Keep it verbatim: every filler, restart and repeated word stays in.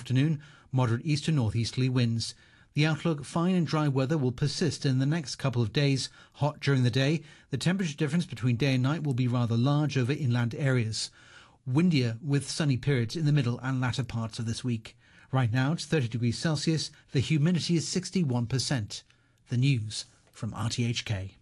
afternoon, moderate east to northeasterly winds. The outlook, fine and dry weather will persist in the next couple of days. Hot during the day. The temperature difference between day and night will be rather large over inland areas. Windier with sunny periods in the middle and latter parts of this week. Right now it's thirty degrees Celsius. The humidity is sixty-one percent. The news from R T H K.